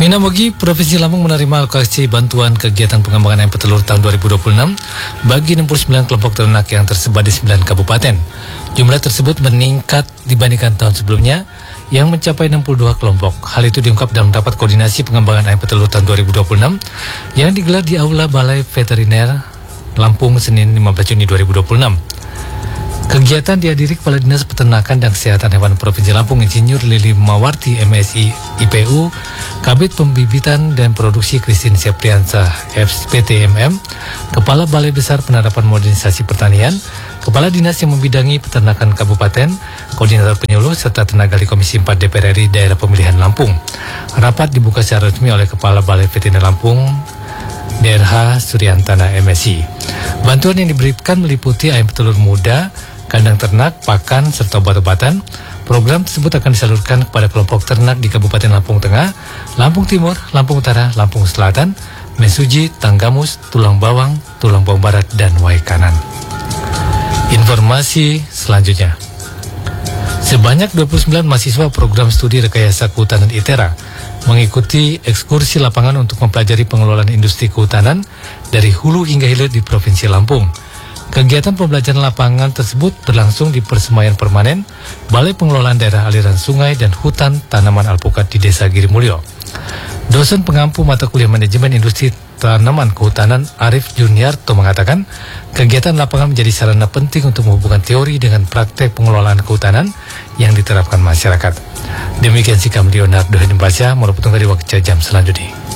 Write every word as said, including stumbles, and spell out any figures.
Minamogi, Provinsi Lampung menerima alokasi bantuan kegiatan pengembangan ayam petelur tahun dua ribu dua puluh enam bagi enam puluh sembilan kelompok ternak yang tersebar di sembilan kabupaten. Jumlah tersebut meningkat dibandingkan tahun sebelumnya yang mencapai enam puluh dua kelompok. Hal itu diungkap dalam rapat koordinasi pengembangan ayam petelur tahun dua ribu dua puluh enam yang digelar di Aula Balai Veteriner Lampung Senin lima belas Juni dua ribu dua puluh enam. Kegiatan dihadiri Kepala Dinas Peternakan dan Kesehatan Hewan Provinsi Lampung Insinyur Lili Mawarti M Si I P U, Kabid Pembibitan dan Produksi Christine Septriansa F P T M M, Kepala Balai Besar Penerapan Modernisasi Pertanian, Kepala Dinas yang membidangi Peternakan Kabupaten, Koordinator Penyuluh, serta tenaga di Komisi empat D P R R I Daerah Pemilihan Lampung. Rapat dibuka secara resmi oleh Kepala Balai Veteriner Lampung, D R H Suryantana M Si. Bantuan yang diberikan meliputi ayam petelur muda, kandang ternak, pakan, serta obat-obatan. Program tersebut akan disalurkan kepada kelompok ternak di Kabupaten Lampung Tengah, Lampung Timur, Lampung Utara, Lampung Selatan, Mesuji, Tanggamus, Tulang Bawang, Tulang Bawang Barat, dan Waikanan. Informasi selanjutnya. Sebanyak dua puluh sembilan mahasiswa program studi Rekayasa Kehutanan I T E R A mengikuti ekskursi lapangan untuk mempelajari pengelolaan industri kehutanan dari hulu hingga hilir di Provinsi Lampung. Kegiatan pembelajaran lapangan tersebut berlangsung di Persemayan Permanen Balai Pengelolaan Daerah Aliran Sungai dan Hutan Tanaman Alpukat di Desa Girimulyo. Dosen pengampu mata kuliah Manajemen Industri Tanaman Kehutanan Arif Juniarto mengatakan, kegiatan lapangan menjadi sarana penting untuk menghubungkan teori dengan praktek pengelolaan kehutanan yang diterapkan masyarakat. Demikian sikap Leonardo Henembasya, merupakan dari waktu jam selanjutnya.